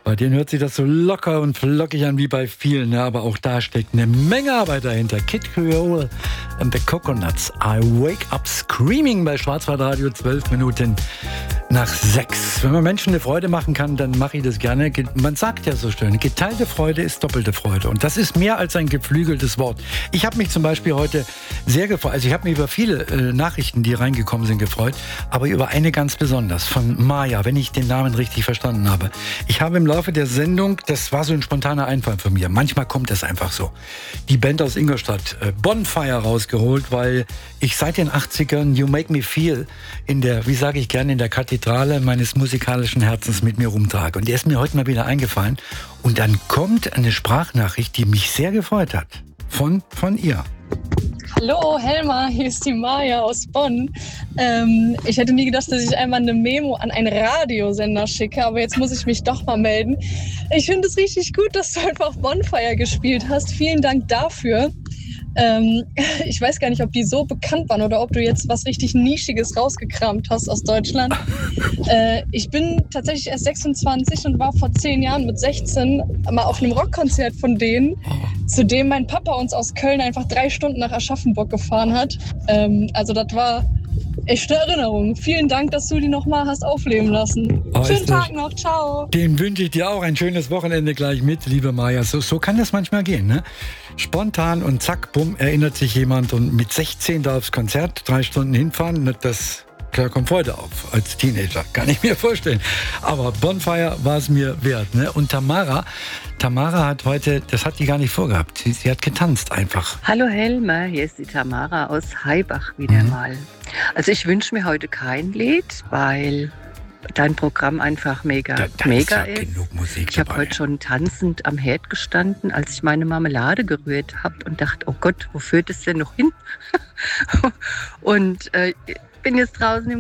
Bei denen hört sich das so locker und flockig an wie bei vielen, ne? Aber auch da steckt eine Menge Arbeit dahinter. Kid Creole and the Coconuts. I wake up screaming bei Schwarzwaldradio, 12 Minuten nach 6. Wenn man Menschen eine Freude machen kann, dann mache ich das gerne. Man sagt ja so schön, geteilte Freude ist doppelte Freude. Und das ist mehr als ein geflügeltes Wort. Ich habe mich zum Beispiel heute sehr gefreut. Also ich habe mich über viele Nachrichten, die reingekommen sind, gefreut. Aber über eine ganz besonders, von Maya, wenn ich den Namen richtig verstanden habe. Ich habe im Laufe der Sendung, das war so ein spontaner Einfall von mir, manchmal kommt es einfach so, die Band aus Ingolstadt, Bonfire, rausgeholt, weil ich seit den 80ern You Make Me Feel in der, wie sage ich gerne, in der Kathedrale meines musikalischen Herzens mit mir rumtrage. Und der ist mir heute mal wieder eingefallen. Und dann kommt eine Sprachnachricht, die mich sehr gefreut hat. Von ihr. Hallo Helma, hier ist die Maja aus Bonn. Ich hätte nie gedacht, dass ich einmal eine Memo an einen Radiosender schicke, aber jetzt muss ich mich doch mal melden. Ich finde es richtig gut, dass du einfach Bonfire gespielt hast. Vielen Dank dafür. Ich weiß gar nicht, ob die so bekannt waren oder ob du jetzt was richtig Nischiges rausgekramt hast aus Deutschland. Ich bin tatsächlich erst 26 und war vor 10 Jahren mit 16 mal auf einem Rockkonzert von denen, zu dem mein Papa uns aus Köln einfach 3 Stunden nach Aschaffenburg gefahren hat. Also das war echte Erinnerung. Vielen Dank, dass du die nochmal hast aufleben lassen. Schönen Tag noch, ciao. Den wünsche ich dir auch ein schönes Wochenende gleich mit, liebe Maja. So kann das manchmal gehen, ne? Spontan und zack, bumm, erinnert sich jemand und mit 16 da aufs Konzert 3 Stunden hinfahren, klar kommt Freude auf als Teenager, kann ich mir vorstellen. Aber Bonfire war es mir wert, ne? Und Tamara hat heute, das hat die gar nicht vorgehabt, sie hat getanzt einfach. Hallo Helma, hier ist die Tamara aus Haibach wieder mal. Also ich wünsche mir heute kein Lied, weil dein Programm einfach mega ist. Ja genug Musik ich habe heute schon tanzend am Herd gestanden, als ich meine Marmelade gerührt habe und dachte, oh Gott, wo führt es denn noch hin? Und bin jetzt draußen im